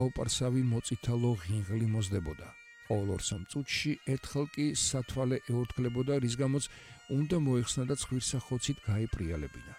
ოპარსავი მოწითალო ღინღლი მოსდებოდა. ყოველ 2-3 წუთში ერთხელ კი სათვალე ეორთქლებოდა, რის გამოც უნდა მოეხსნა და ცხვირსახოცით გაეპრიალებინა.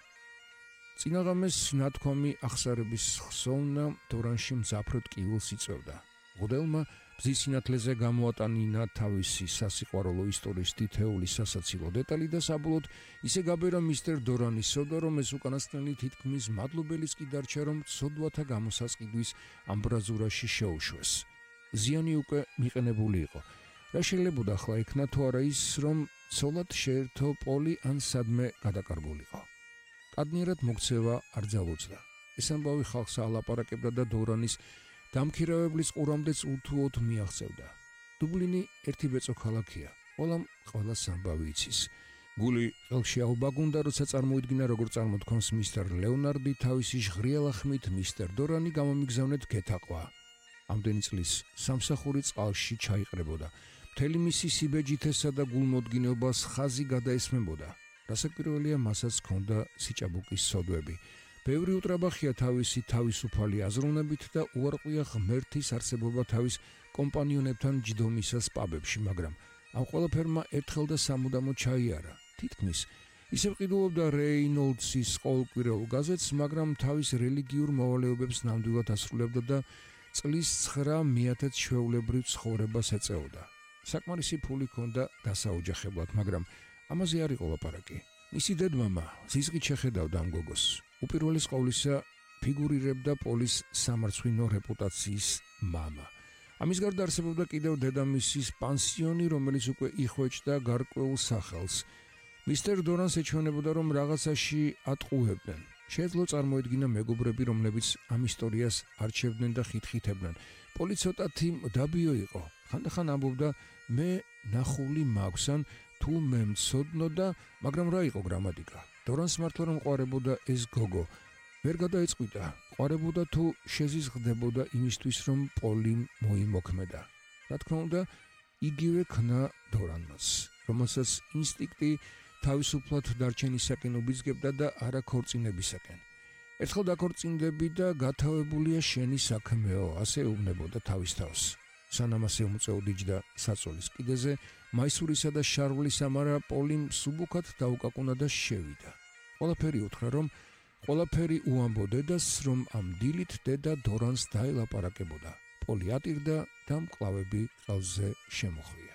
წინაღამეს ნათქვამი ახსარების ხსოვნა დორანში მძაფრ ტკივილს იწვევდა. ღუდელმა ბზის სინათლეზე გამოატანინა თავისი სასიყვარულო ისტორიის თითეული სასაცილო დეტალი და საბოლოოდ ისე გაბერა მისტერ დორანის სოდა, რომ ეს უკანასკნელი თითქმის მადლობელიც კი დარჩა, რომ ცოდვათა გამოსასყიდვის ამბრაზურაში შეუშვეს. ზიანი უკვე მიყენებული იყო. რა შეიძლება ახლა იქნა თუ არა ის, რომ ცოლად შეერთო პოლი ან სადმე გადაკარგულიყო. კადნიერად მოქცევა არ ძალუძდა. ეს ამბავი ხალხს ალაპარაკებდა და დორანის დამქირავებლის ყურამდეც უთუოდ მიაღწევდა. დუბლინი ერთი ბეწო ქალაქია. ყველამ ყველას ამბავი იცის. გული ყელში აუბაგუნდა, როცა წარმოიდგინა, როგორ წარმოთქვამს მისტერ ლეონარდი თავისი ჟღრიალა ხმით მისტერ დორანი გამომიგზავნეთ გეთაყვა. ამდენი წლის სამსახური წყალში ჩაიყრებოდა. მთელი მისი სიბეჯითესა და გულმოდგინებას ხაზი გადაესმებოდა. რასაკვირველია, მასაც ჰქონდა სიჭაბუკის სოდვები. ბევრი უტრაბახია თავისი თავისუფალი აზროვნებით და უარყვია ღმერთის არსებობა თავის კომპანიონებთან ჯდომისას პაბებში, მაგრამ ამ ყველაფერმა ერთხელ და სამუდამოდ ჩაიარა. თითქმის ისე ყიდულობდა რეინოლდსის ყოველკვირეულ გაზეთს, მაგრამ თავის რელიგიურ მოვალეობებს ნამდვილად ასრულებდა და წლის 9 მეათეც ჩვეულებრივ ცხოვრებას ეწეოდა. საკმარისი ფული ჰქონდა დასაოჯახებლად, მაგრამ ამაზე არ იყო ლაპარაკი. მისი დედმამა ზიზღით შეხედავდა ამ გოგოს. უპირველეს ყოვლისა ფიგურირებდა პოლის სამარცხვინო რეპუტაციის მამა. ამის გარდა არსებობდა კიდევ დედამისის პანსიონი, რომელიც უკვე იხვეჭდა გარკვეულ სახელს. მისტერ დორანს ეჩვენებოდა, რომ რაღაცაში ატყუებდნენ. შეეძლო წარმოედგინა მეგობრები, რომლებიც ამ ისტორიას არჩევდნენ და ხითხითებდნენ. პოლი ცოტათი მდაბიო იყო. ხანდახან ამბობდა, მე ნახული მაქვს ან თუ მე მცოდნო და მაგრამ რა იყო გრამატიკა. დორანს მართლა რომ ყვარებოდა ეს გოგო. ვერ გადაეწყვიტა. ყვარებოდა თუ შეზიზღდებოდა იმისთვის, რომ პოლი მოიმოქმედა. რა თქმა უნდა, იგივე ქნა დორანმაც, რომელსაც ინსტინქტი თავისუფლად დარჩენისაკენ უბიძგებდა და არა ქორწინებისაკენ. ერთხელ დაქორწინდები და გათავებულია შენი საქმეო, ასე ეუბნებოდა თავის თავს. სანამ ასე უმწეოდიჯდა საწოლის კიდეზე, მაისურისა და შარვლის ამარა პოლიმ სუბუქად დაუკაკუნა და შევიდა. ყველაფერი უთხრა, რომ ყველაფერი უამბო დედას, რომ ამ დილით დედა დორანს დაელაპარაკებოდა. პოლი ატირდა და მკლავები ყელზე შემოხვია.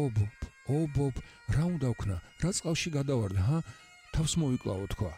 ობ, რა უნდა ვქნა? რა წყალში გადავარდა, ჰა? თავს მოვიკლავო თქვა.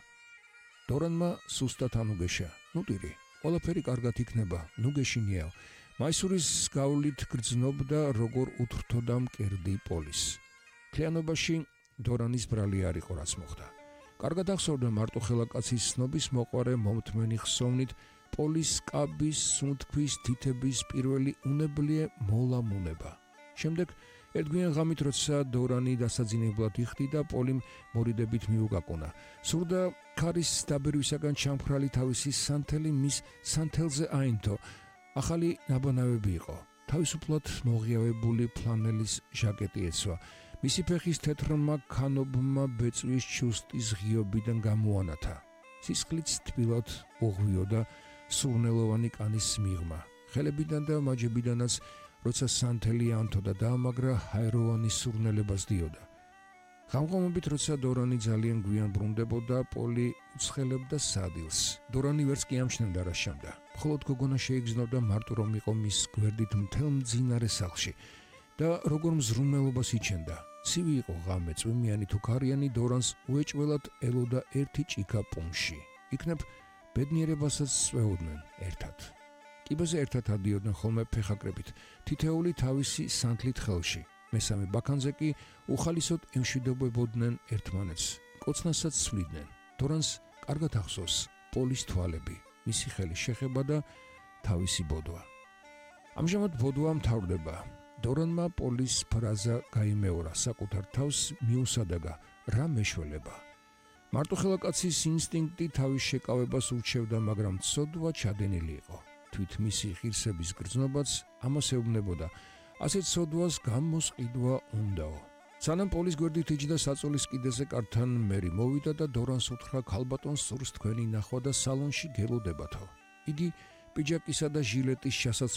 დორანმა სუსტად ანუგეშა. ნუ ტირი, ყველაფერი კარგად იქნება, ნუ გეშინიაო. მაისურის გავლით გრძნობდა, როგორ უთრთოდა მკერდი პოლის. მთლიანობაში დორანის ბრალი არ იყო, რაც მოხდა. კარგად ახსოვდა მარტოხელა კაცის ცნობის მოყვარე მომთმენი ხსოვნით პოლის კაბის, სუნთქვის, თითების პირველი უნებლიე მოლამუნება. შემდეგ ერთგვიან ღამით, როცა დორანი დასაძინებლად იხდიდა, პოლიმ მორიდებით მიუკაკუნა. სურდა ქარის დაბერვისაგან ჩამქრალი თავისი სანთელი მის სანთელზე აინთო. ახალი ნაბანავები იყო. თავისუფლად მოღიავებული ფლანელის ჟაკეტი ეცვა. მისი ფეხის თეთრმა ქანობმა ბეწვის ჩუსტის ღიობიდან გამოანათა. სისხლიც თბილად უღვიოდა სურნელოვანი კანის მიღმა. ხელებიდან და მაჯებიდანაც როცა სანთელი ანთოდა დაამაგრა ჰაეროვანი სურნელებას დიოდა. ღამღამობით, როცა დორანი ძალიან გვიან ბრუნდებოდა, პოლი უცხელებდა სადილს. დორანი ვერც კი ამჩნევდა რა შამდა. მხოლოდ გოგონა შეიგრძნობდა მარტო რომ იყო მის გვერდით მთელ მძინარე სახლში და როგორ მზრუნველობას იჩენდა. ცივი იყო ღამე, წვიმიანი თუ ქარიანი, დორანს უეჭველად ელოდა ერთი ჭიქა პუნში. იქნებ ბედნიერებასაც წვეოდნენ ერთად. კიბეზე ერთად ადიოდნენ ხოლმე ფეხაკრებით, თითეული თავისი სანთლით ხელში. მესამე ბაქანზე კი უხალისოდ ემშვიდობებოდნენ ერთმანეთს. კოცნასაც ცვლიდნენ. დორანს კარგად ახსოვს პოლის თვალები, მისი ხელის შეხება და თავისი ბოდვა. ამჟამად ბოდვა მთავრდება. დორანმა პოლის ფრაზა გაიმეორა, საკუთარ თავს მიუსადაგა, რა მეშველება. მარტოხელა კაცის ინსტინქტი თავის შეკავებას ურჩევდა, მაგრამ ცოდვა ჩადენილი იყო. თვით მისი ღირსების გრძნობაც ამას ეუბნებოდა. ასეთ ცოდვას გამოსყიდვა უნდაო. სანამ პოლის გვერდით იჯდა საწოლის კიდეზე, კართან მერი მოვიდა და დორანს უთხრა, ქალბატონს სურს თქვენი ნახვა და სალონში გელოდებათო. იგი პიჯაკისა და ჟილეტის ჩასაც